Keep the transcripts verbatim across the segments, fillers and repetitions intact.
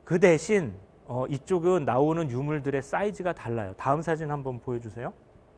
그 대신 어, 이쪽은 나오는 유물들의 사이즈가 달라요. 다음 사진 한번 보여주세요.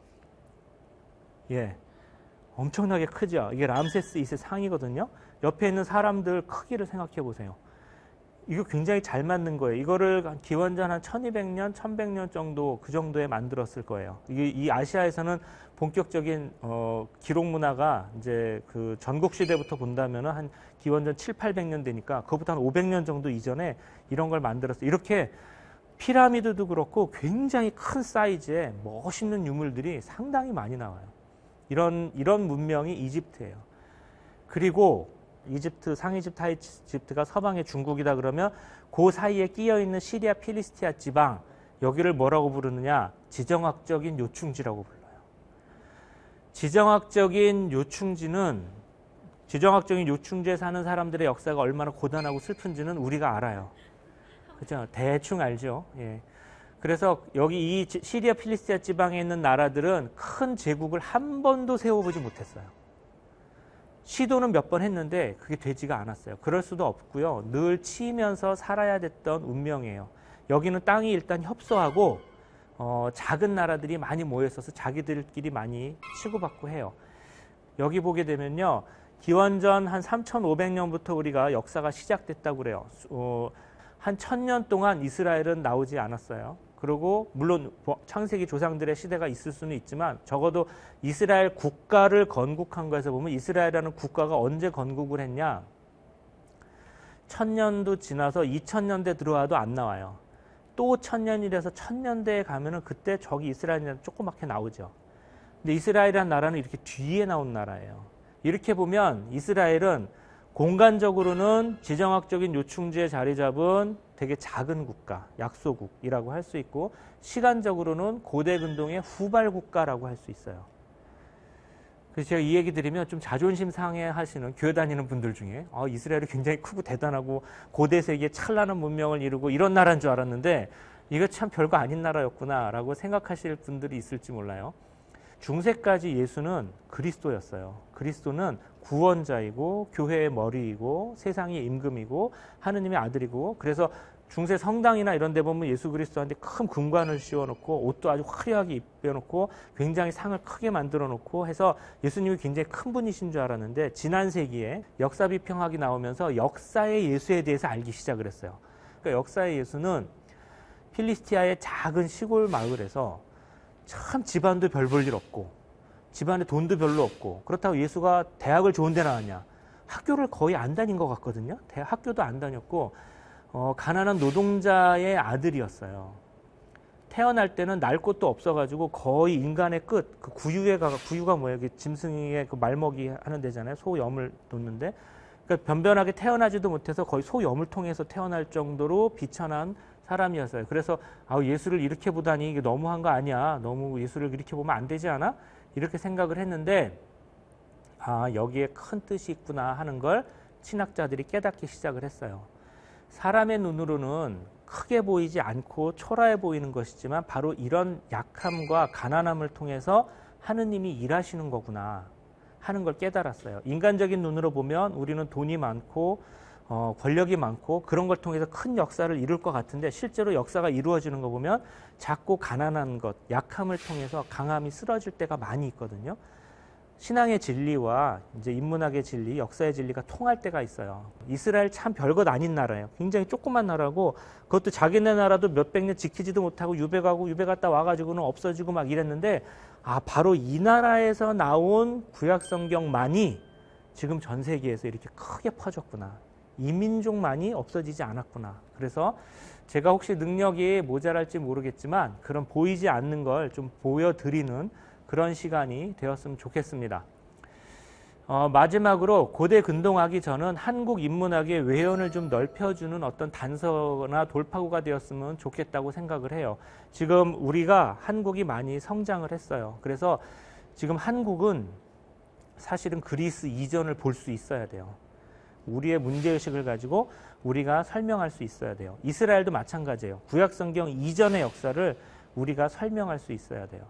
예, 엄청나게 크죠. 이게 람세스 이 세 상이거든요. 옆에 있는 사람들 크기를 생각해 보세요. 이거 굉장히 잘 만든 거예요. 이거를 기원전 한 천이백 년, 천백 년 정도 그 정도에 만들었을 거예요. 이게 이 아시아에서는 본격적인 어, 기록 문화가 이제 그 전국 시대부터 본다면은 한 기원전 칠팔백 년 되니까 그것부터 한 오백 년 정도 이전에 이런 걸 만들었어요. 이렇게 피라미드도 그렇고 굉장히 큰 사이즈의 멋있는 유물들이 상당히 많이 나와요. 이런 이런 문명이 이집트예요. 그리고 이집트, 상이집트, 하이집트가 서방의 중국이다 그러면 그 사이에 끼어 있는 시리아, 필리스티아 지방, 여기를 뭐라고 부르느냐? 지정학적인 요충지라고 불러요. 지정학적인 요충지는 지정학적인 요충지에 사는 사람들의 역사가 얼마나 고단하고 슬픈지는 우리가 알아요. 그죠? 대충 알죠. 예. 그래서 여기 이 시리아, 필리스티아 지방에 있는 나라들은 큰 제국을 한 번도 세워보지 못했어요. 시도는 몇 번 했는데 그게 되지가 않았어요. 그럴 수도 없고요. 늘 치이면서 살아야 됐던 운명이에요. 여기는 땅이 일단 협소하고 어, 작은 나라들이 많이 모여 있어서 자기들끼리 많이 치고받고 해요. 여기 보게 되면요. 기원전 한 삼천오백 년부터 우리가 역사가 시작됐다고 그래요. 어, 한 천 년 동안 이스라엘은 나오지 않았어요. 그리고 물론 창세기 조상들의 시대가 있을 수는 있지만 적어도 이스라엘 국가를 건국한 거에서 보면 이스라엘이라는 국가가 언제 건국을 했냐? 천년도 지나서 이천 년대 들어와도 안 나와요. 또 천년이라서 천년대에 가면은 그때 저기 이스라엘이라는 조그맣게 나오죠. 근데 이스라엘이라는 나라는 이렇게 뒤에 나온 나라예요. 이렇게 보면 이스라엘은 공간적으로는 지정학적인 요충지에 자리 잡은 되게 작은 국가, 약소국이라고 할 수 있고 시간적으로는 고대 근동의 후발 국가라고 할 수 있어요. 그래서 제가 이 얘기 드리면 좀 자존심 상해 하시는 교회 다니는 분들 중에 아, 이스라엘이 굉장히 크고 대단하고 고대 세계에 찬란한 문명을 이루고 이런 나라인 줄 알았는데 이거 참 별거 아닌 나라였구나라고 생각하실 분들이 있을지 몰라요. 중세까지 예수는 그리스도였어요. 그리스도는 구원자이고 교회의 머리이고 세상의 임금이고 하느님의 아들이고 그래서 중세 성당이나 이런 데 보면 예수 그리스도한테 큰 금관을 씌워놓고 옷도 아주 화려하게 입혀놓고 굉장히 상을 크게 만들어놓고 해서 예수님이 굉장히 큰 분이신 줄 알았는데 지난 세기에 역사 비평학이 나오면서 역사의 예수에 대해서 알기 시작을 했어요. 그러니까 역사의 예수는 필리스티아의 작은 시골 마을에서 참 집안도 별 볼 일 없고 집안에 돈도 별로 없고 그렇다고 예수가 대학을 좋은 데 나왔냐? 학교를 거의 안 다닌 것 같거든요. 대학 학교도 안 다녔고 어, 가난한 노동자의 아들이었어요. 태어날 때는 날 곳도 없어가지고 거의 인간의 끝, 그 구유에 가 구유가 뭐예요? 짐승의 그 말먹이 하는 데잖아요. 소 염을 놓는데 그러니까 변변하게 태어나지도 못해서 거의 소 염을 통해서 태어날 정도로 비천한 사람이었어요. 그래서 아, 예수를 이렇게 보다니 이게 너무한 거 아니야? 너무 예수를 이렇게 보면 안 되지 않아? 이렇게 생각을 했는데 아, 여기에 큰 뜻이 있구나 하는 걸 신학자들이 깨닫기 시작을 했어요. 사람의 눈으로는 크게 보이지 않고 초라해 보이는 것이지만 바로 이런 약함과 가난함을 통해서 하느님이 일하시는 거구나 하는 걸 깨달았어요. 인간적인 눈으로 보면 우리는 돈이 많고 어, 권력이 많고 그런 걸 통해서 큰 역사를 이룰 것 같은데 실제로 역사가 이루어지는 거 보면 작고 가난한 것, 약함을 통해서 강함이 쓰러질 때가 많이 있거든요. 신앙의 진리와 이제 인문학의 진리, 역사의 진리가 통할 때가 있어요. 이스라엘 참 별것 아닌 나라예요. 굉장히 조그만 나라고 그것도 자기네 나라도 몇백 년 지키지도 못하고 유배가고 유배 갔다 와가지고는 없어지고 막 이랬는데 아 바로 이 나라에서 나온 구약성경만이 지금 전 세계에서 이렇게 크게 퍼졌구나. 이 민족만이 없어지지 않았구나. 그래서 제가 혹시 능력이 모자랄지 모르겠지만 그런 보이지 않는 걸 좀 보여드리는 그런 시간이 되었으면 좋겠습니다. 어, 마지막으로 고대 근동학이 저는 한국 인문학의 외연을 좀 넓혀주는 어떤 단서나 돌파구가 되었으면 좋겠다고 생각을 해요. 지금 우리가 한국이 많이 성장을 했어요. 그래서 지금 한국은 사실은 그리스 이전을 볼 수 있어야 돼요. 우리의 문제의식을 가지고 우리가 설명할 수 있어야 돼요. 이스라엘도 마찬가지예요. 구약성경 이전의 역사를 우리가 설명할 수 있어야 돼요.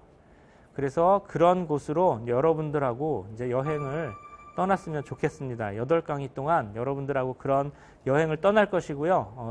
그래서 그런 곳으로 여러분들하고 이제 여행을 떠났으면 좋겠습니다. 여덟 강의 동안 여러분들하고 그런 여행을 떠날 것이고요. 어,